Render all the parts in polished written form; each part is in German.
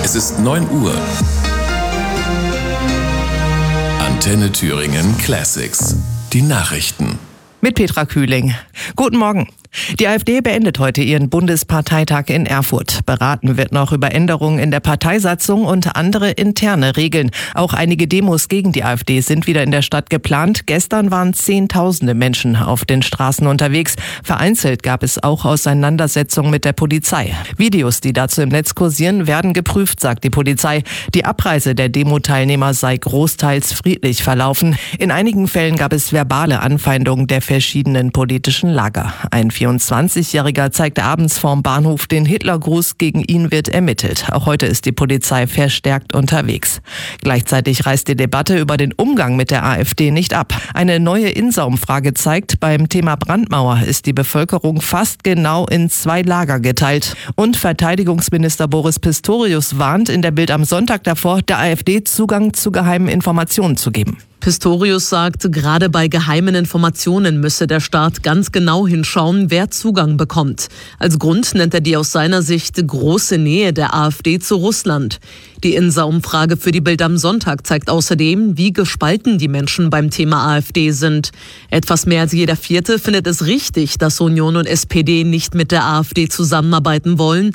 Es ist 9 Uhr. Antenne Thüringen Classics. Die Nachrichten. Mit Petra Kühling. Guten Morgen. Die AfD beendet heute ihren Bundesparteitag in Erfurt. Beraten wird noch über Änderungen in der Parteisatzung und andere interne Regeln. Auch einige Demos gegen die AfD sind wieder in der Stadt geplant. Gestern waren Zehntausende Menschen auf den Straßen unterwegs. Vereinzelt gab es auch Auseinandersetzungen mit der Polizei. Videos, die dazu im Netz kursieren, werden geprüft, sagt die Polizei. Die Abreise der Demo-Teilnehmer sei großteils friedlich verlaufen. In einigen Fällen gab es verbale Anfeindungen der verschiedenen politischen Lager. Ein 24-Jähriger zeigte abends vorm Bahnhof den Hitlergruß, gegen ihn wird ermittelt. Auch heute ist die Polizei verstärkt unterwegs. Gleichzeitig reißt die Debatte über den Umgang mit der AfD nicht ab. Eine neue INSA-Umfrage zeigt, beim Thema Brandmauer ist die Bevölkerung fast genau in 2 Lager geteilt. Und Verteidigungsminister Boris Pistorius warnt in der Bild am Sonntag davor, der AfD Zugang zu geheimen Informationen zu geben. Pistorius sagt, gerade bei geheimen Informationen müsse der Staat ganz genau hinschauen, wer Zugang bekommt. Als Grund nennt er die aus seiner Sicht große Nähe der AfD zu Russland. Die INSA-Umfrage für die Bild am Sonntag zeigt außerdem, wie gespalten die Menschen beim Thema AfD sind. Etwas mehr als jeder Vierte findet es richtig, dass Union und SPD nicht mit der AfD zusammenarbeiten wollen.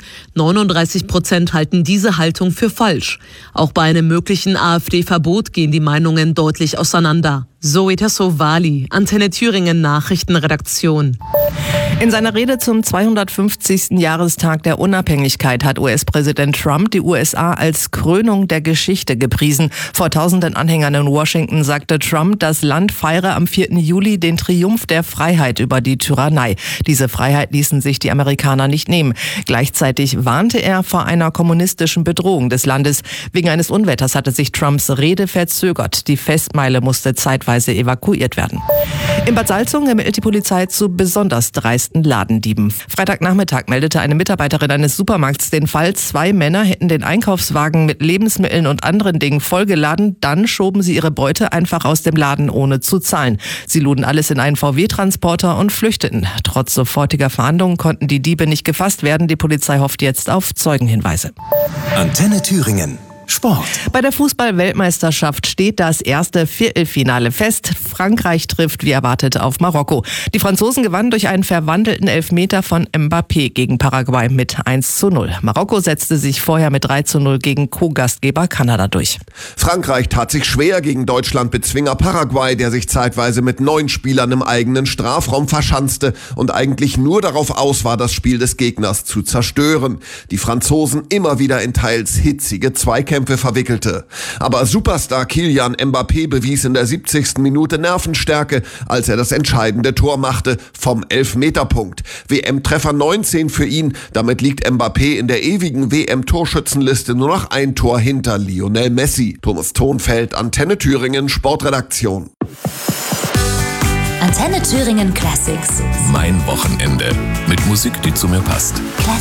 39% halten diese Haltung für falsch. Auch bei einem möglichen AfD-Verbot gehen die Meinungen deutlich auseinander. Zoe Tassovali, Antenne Thüringen Nachrichtenredaktion. In seiner Rede zum 250. Jahrestag der Unabhängigkeit hat US-Präsident Trump die USA als Krönung der Geschichte gepriesen. Vor tausenden Anhängern in Washington sagte Trump, das Land feiere am 4. Juli den Triumph der Freiheit über die Tyrannei. Diese Freiheit ließen sich die Amerikaner nicht nehmen. Gleichzeitig warnte er vor einer kommunistischen Bedrohung des Landes. Wegen eines Unwetters hatte sich Trumps Rede verzögert. Die Festmeile musste zeitweise evakuiert werden. In Bad Salzungen ermittelt die Polizei zu besonders dreisten Ladendieben. Freitagnachmittag meldete eine Mitarbeiterin eines Supermarkts den Fall, 2 Männer hätten den Einkaufswagen mit Lebensmitteln und anderen Dingen vollgeladen. Dann schoben sie ihre Beute einfach aus dem Laden, ohne zu zahlen. Sie luden alles in einen VW-Transporter und flüchteten. Trotz sofortiger Fahndungen konnten die Diebe nicht gefasst werden. Die Polizei hofft jetzt auf Zeugenhinweise. Antenne Thüringen. Sport. Bei der Fußball-Weltmeisterschaft steht das erste Viertelfinale fest. Frankreich trifft wie erwartet auf Marokko. Die Franzosen gewannen durch einen verwandelten Elfmeter von Mbappé gegen Paraguay mit 1:0. Marokko setzte sich vorher mit 3:0 gegen Co-Gastgeber Kanada durch. Frankreich tat sich schwer gegen Deutschland-Bezwinger Paraguay, der sich zeitweise mit 9 Spielern im eigenen Strafraum verschanzte und eigentlich nur darauf aus war, das Spiel des Gegners zu zerstören. Die Franzosen immer wieder in teils hitzige Zweikämpfe verwickelte. Aber Superstar Kylian Mbappé bewies in der 70. Minute Nervenstärke, als er das entscheidende Tor machte vom Elfmeterpunkt. WM-Treffer 19 für ihn. Damit liegt Mbappé in der ewigen WM-Torschützenliste nur noch ein Tor hinter Lionel Messi. Thomas Thonfeld, Antenne Thüringen, Sportredaktion. Antenne Thüringen Classics. Mein Wochenende. Mit Musik, die zu mir passt.